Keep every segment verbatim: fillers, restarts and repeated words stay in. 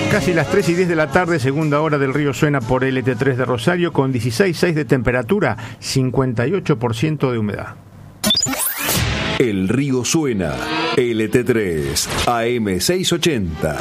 Casi las tres y diez de la tarde, segunda hora del Río Suena por L T tres de Rosario, con dieciséis punto seis de temperatura, cincuenta y ocho por ciento de humedad. El Río Suena, L T tres, A M seiscientos ochenta.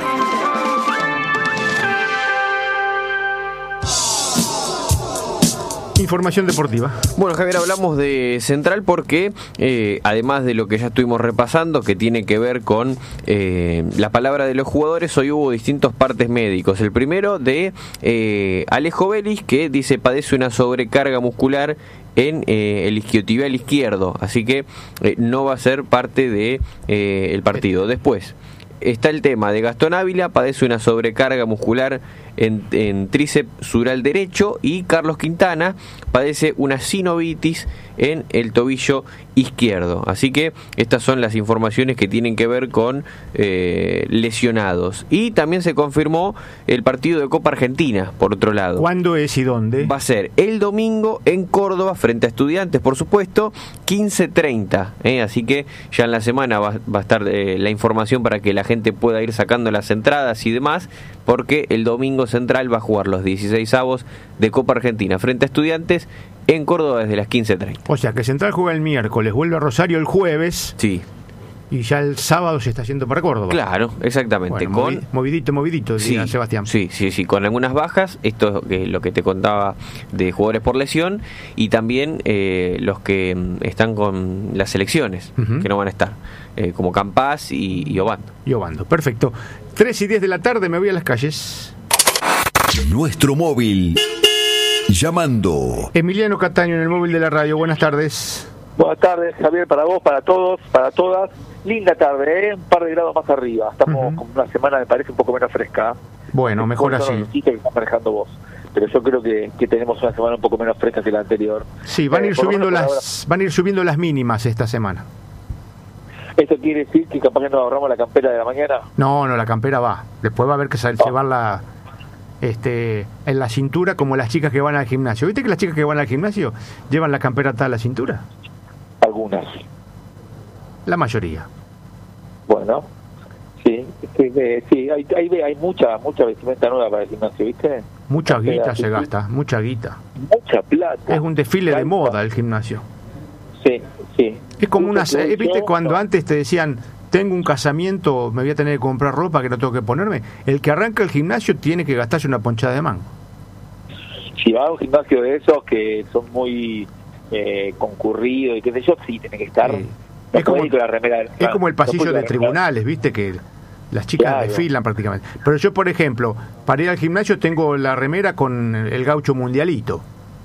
Información deportiva. Bueno, Javier, hablamos de Central porque, eh, además de lo que ya estuvimos repasando, que tiene que ver con eh, la palabra de los jugadores, hoy hubo distintos partes médicos. El primero de eh, Alejo Vélez, que dice padece una sobrecarga muscular en eh, el isquiotibial izquierdo, así que eh, no va a ser parte de eh, el partido. Después está el tema de Gastón Ávila, padece una sobrecarga muscular en, en tríceps sural derecho, y Carlos Quintana padece una sinovitis en el tobillo izquierdo. Así que estas son las informaciones que tienen que ver con eh, lesionados. Y también se confirmó el partido de Copa Argentina, por otro lado. ¿Cuándo es y dónde? Va a ser el domingo en Córdoba, frente a Estudiantes, por supuesto, quince treinta. ¿eh? Así que ya en la semana va, va a estar eh, la información para que la gente pueda ir sacando las entradas y demás, porque el domingo Central va a jugar los dieciseisavos de Copa Argentina frente a Estudiantes en Córdoba desde las quince treinta. O sea que Central juega el miércoles, vuelve a Rosario el jueves. Sí. Y ya el sábado se está yendo para Córdoba. Claro, exactamente. Bueno, con movidito, movidito, sí, Sebastián. Sí, sí, sí, con algunas bajas. Esto es lo que te contaba de jugadores por lesión, y también eh, los que están con las selecciones, uh-huh. que no van a estar, eh, como Campás y, y Obando. Y Obando, perfecto. tres y diez de la tarde, me voy a las calles. Nuestro móvil. Llamando. Emiliano Cataño en el móvil de la radio. Buenas tardes. Buenas tardes, Javier, para vos, para todos, para todas. Linda tarde, ¿eh? Un par de grados más arriba. Estamos uh-huh. con una semana, me parece, un poco menos fresca. Bueno, mejor así. No que estás manejando vos. Pero yo creo que, que tenemos una semana un poco menos fresca que la anterior. Sí, van a ir eh, subiendo las ahora, van a ir subiendo las mínimas esta semana. ¿Esto quiere decir que capaz que nos ahorramos la campera de la mañana? No, no, la campera va. Después va a haber que oh. llevarla este, en la cintura, como las chicas que van al gimnasio. ¿Viste que las chicas que van al gimnasio llevan la campera atada a la cintura? Algunas. La mayoría. Bueno, sí, sí, eh, sí hay, hay, hay mucha mucha vestimenta nueva para el gimnasio, ¿viste? Mucha guita se gasta, mucha guita. Mucha plata. Es un desfile de moda el gimnasio. Sí, sí. Es como una... ¿Viste cuando antes te decían, tengo un casamiento, me voy a tener que comprar ropa que no tengo que ponerme? El que arranca el gimnasio tiene que gastarse una ponchada de mango. Si va a un gimnasio de esos que son muy eh, concurridos y qué sé yo, sí, tiene que estar... Sí. No es, como, la remera, es como el pasillo no de tribunales, viste, que las chicas claro. desfilan prácticamente. Pero yo, por ejemplo, para ir al gimnasio tengo la remera con el gaucho mundialito.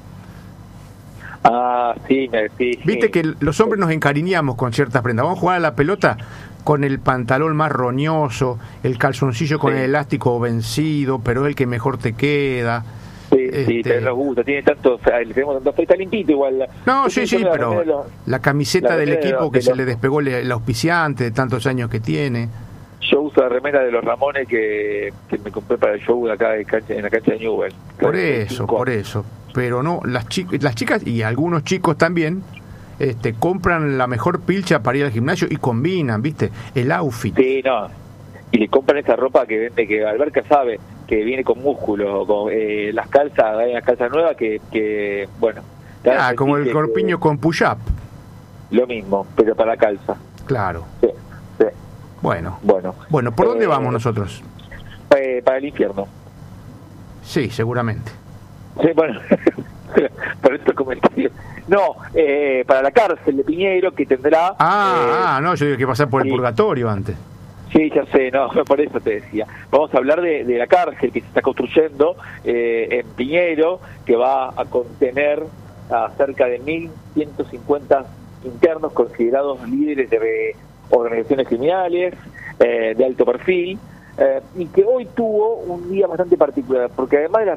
Ah, sí, sí. Viste sí. que los hombres nos encariñamos con ciertas prendas. Vamos a jugar a la pelota con el pantalón más roñoso, el calzoncillo con sí. el elástico vencido, pero el que mejor te queda. Sí, este... sí, pero nos gusta, tiene tanto, le tenemos tanto, está limpito igual. No, sí, sí, pero los, la camiseta la del equipo los, que se los... le despegó el auspiciante de tantos años que tiene. Yo uso la remera de los Ramones que, que me compré para el show de acá de cancha, en la cancha de Newell. Por eso, por eso. Pero no, las, chi las chicas y algunos chicos también este, compran la mejor pilcha para ir al gimnasio y combinan, ¿viste? El outfit. Sí, no. Y le compran esa ropa que vende, que Alberca sabe, que viene con músculo, con eh, las calzas, hay unas calzas nuevas que, que bueno... Ah, como el corpiño con push-up. Lo mismo, pero para la calza. Claro. Sí, sí. Bueno. Bueno, bueno ¿por eh, dónde vamos nosotros? Eh, para el infierno. Sí, seguramente. Sí, bueno, por estos comentarios. No, eh, para la cárcel de Piñeiro, que tendrá... Ah, eh, ah no, yo digo que pasar por sí. el purgatorio antes. Sí, ya sé, no, por eso te decía. Vamos a hablar de, de la cárcel que se está construyendo eh, en Piñeiro, que va a contener a cerca de mil ciento cincuenta internos considerados líderes de organizaciones criminales, eh, de alto perfil, eh, y que hoy tuvo un día bastante particular, porque además de las